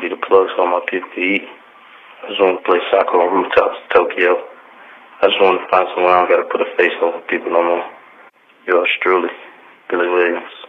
be the plug so all my people can eat. I just want to play soccer on rooftops in Tokyo. I just want to find somewhere I don't got to put a face over people no more. Yours truly, Billy Williams.